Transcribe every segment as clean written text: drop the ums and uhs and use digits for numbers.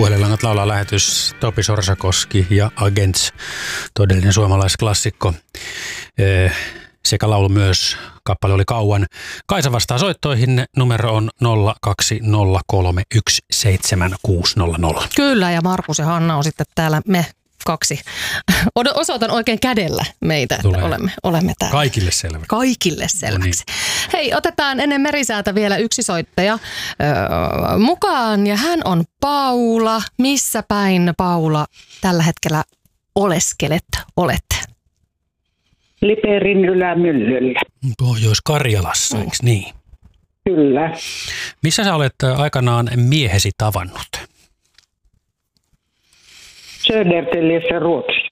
Puhelinlangat laulaa lähetys Topi Sorsakoski ja Agents, todellinen suomalaisklassikko. Sekä laulu myös, kappale oli kauan. Kaisa vastaa soittoihin, numero on 020317600. Kyllä, ja Markus ja Hanna on sitten täällä me kaksi. Osoitan oikein kädellä meitä, että olemme täällä. Kaikille selväksi. Kaikille selväksi. No niin. Hei, otetaan ennen Merisäätä vielä yksi soittaja mukaan, ja hän on Paula. Missä päin, Paula, tällä hetkellä olette? Liperin ylämyllyllä. Pohjois-Karjalassa, eikö niin? Kyllä. Missä sä olet aikanaan miehesi tavannut? Södertäljessä, Ruotsissa.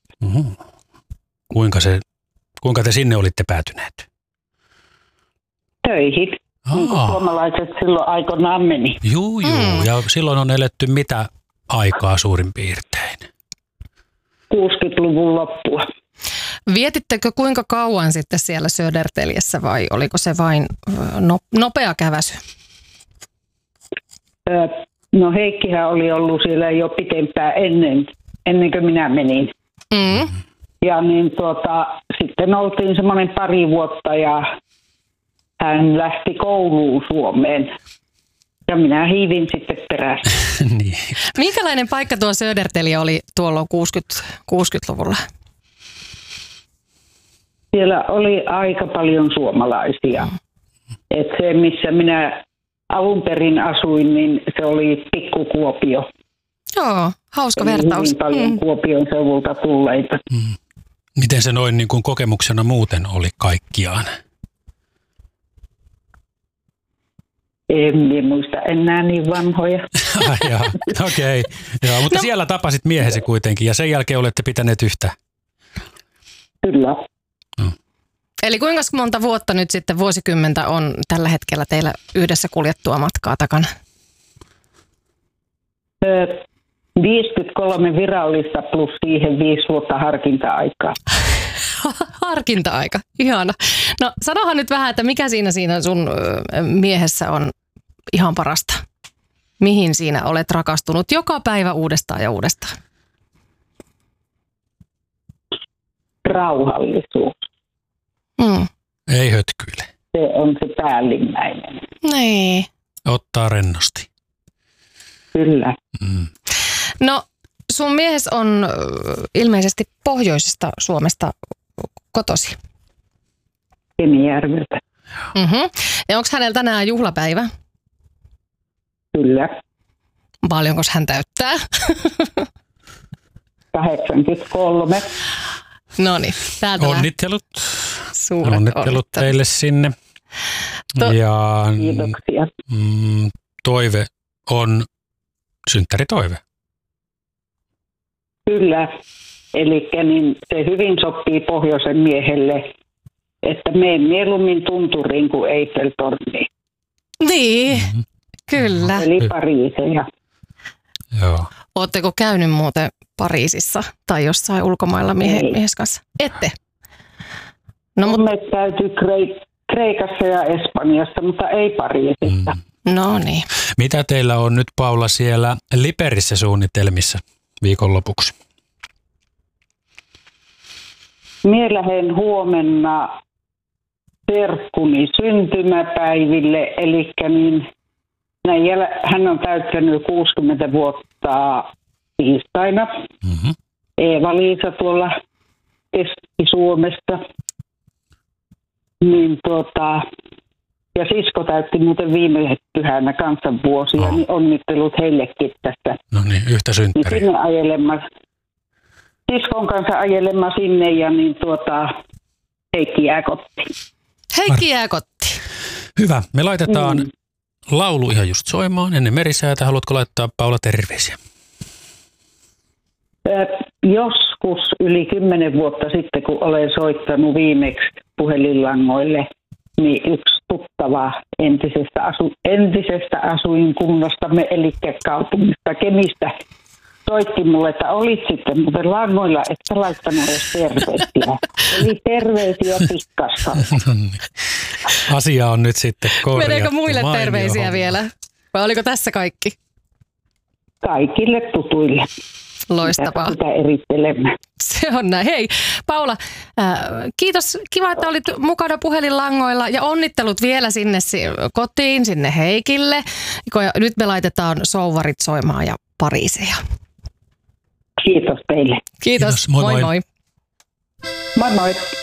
Kuinka te sinne olitte päätyneet? Töihin. Niin kuin suomalaiset silloin aikoinaan meni. Juu. Ja silloin on eletty mitä aikaa suurin piirtein? 60-luvun loppua. Vietittekö kuinka kauan sitten siellä Södertäljessä vai oliko se vain nopea käväsy? No Heikkihän oli ollut siellä jo pitempään ennen kuin minä menin. Ja niin sitten oltiin semmoinen pari vuotta ja hän lähti kouluun Suomeen. Ja minä hiivin sitten perässä. Niin. Minkälainen paikka tuo Södertälje oli tuolloin 60-luvulla? Siellä oli aika paljon suomalaisia. Et se, missä minä alun perin asuin, niin se oli pikkukuopio. Joo, hauska vertaus. Hyvin paljon Kuopion seudulta tulleita. Miten se noin niin kuin kokemuksena muuten oli kaikkiaan? En muista enää niin vanhoja. Okei. Mutta siellä tapasit miehesi kuitenkin ja sen jälkeen olette pitäneet yhtä. Kyllä. Eli kuinka monta vuotta nyt sitten, vuosikymmentä, on tällä hetkellä teillä yhdessä kuljettua matkaa takana? 53 virallista plus siihen 5 vuotta harkinta-aikaa. Harkinta-aika, ihana. No sanohan nyt vähän, että mikä siinä sun miehessä on ihan parasta? Mihin siinä olet rakastunut joka päivä uudestaan ja uudestaan? Rauhallisuus. Ei hötkyile. Se on se päällimmäinen. Niin. Ottaa rennosti. Kyllä. No sun mies on ilmeisesti pohjoisesta Suomesta kotosi. Kemijärveltä. Ja onko hänellä tänään juhlapäivä? Kyllä. Paljonko hän täyttää? 83. Noniin, täältä onnittelut. Suuret onnittelut teille sinne. Ja kiitoksia. Toive on synttäritoive. Kyllä. Eli niin se hyvin sopii pohjoisen miehelle, että mene mieluummin tunturiin kuin Eiffeltorniin. Niin, kyllä. Eli Pariiseja. Joo. Ootteko käynyt muuten Pariisissa tai jossain ulkomailla mies kanssa? Ette? No, me täytyy Kreikassa ja Espanjassa, mutta ei Pariisissa. No niin. Mitä teillä on nyt, Paula, siellä Liperissä suunnitelmissa viikonlopuksi? Mie lähden huomenna serkkuni syntymäpäiville, eli niin hän on täyttänyt 60 vuotta tiistaina. Eeva-Liisa tuolla Keski-Suomesta. Niin ja sisko täytti muuten viime pyhänä kansanvuosia, niin onnittelut heillekin tästä. No niin, yhtä synttäriä. Niin sinne siskon kanssa ajelema sinne ja niin Heikki jää kotiin. Heikki jää kotiin. Hyvä, me laitetaan laulu ihan just soimaan ennen Merisäätä. Haluatko laittaa, Paula, terveisiä? Joskus yli 10 vuotta sitten, kun olen soittanut viimeksi puhelinlangoille, niin yksi tuttava entisestä asuinkunnastamme, eli kaupungista Kemistä, soitti mulle, että olit sitten muuten langoilla, että laittanut edes terveisiä. Eli terveisiä pikkasta. Asia on nyt sitten korjattu. Meneekö muille terveisiä vielä? Vai oliko tässä kaikki? kaikille tutuille. Loistavaa. Sitä erittelemme. Se on näin. Hei Paula, kiitos. Kiva, että olit mukana puhelinlangoilla ja onnittelut vielä sinne kotiin, sinne Heikille. Nyt me laitetaan souvarit soimaan ja pariiseja. Kiitos teille. Kiitos. Moi moi. moi. Moi moi.